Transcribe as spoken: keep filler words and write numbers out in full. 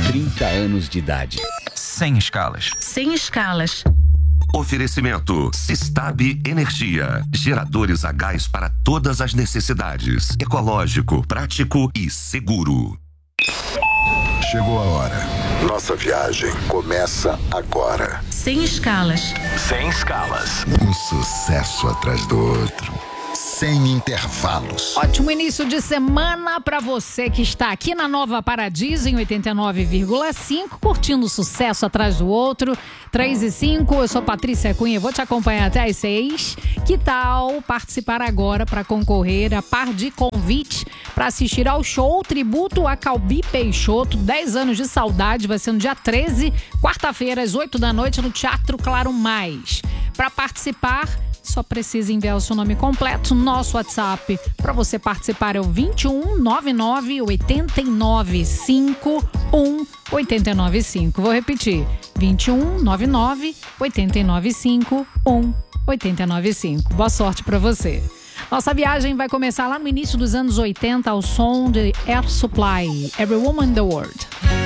trinta anos de idade. Sem escalas. Sem escalas. Oferecimento Sistab Energia. Geradores a gás para todas as necessidades. Ecológico, prático e seguro. Chegou a hora. Nossa viagem começa agora. Sem escalas. Sem escalas. Um sucesso atrás do outro. Sem intervalos. Ótimo início de semana para você que está aqui na Nova Paradiso em oitenta e nove vírgula cinco, curtindo sucesso atrás do outro. três e cinco, eu sou Patrícia Cunha, vou te acompanhar até às seis. Que tal participar agora para concorrer a par de convite para assistir ao show tributo a Calbi Peixoto, dez anos de saudade, vai ser no dia treze, quarta-feira, às oito da noite, no Teatro Claro Mais. Para participar, só precisa enviar o seu nome completo. Nosso WhatsApp para você participar é o vinte e um, nove nove, oitenta e nove, cinco um, oitenta e nove cinco. Vou repetir: vinte e um, nove nove, oitenta e nove, cinco um, oitenta e nove cinco. Boa sorte para você. Nossa viagem vai começar lá no início dos anos oitenta ao som de Air Supply, Every Woman in the World.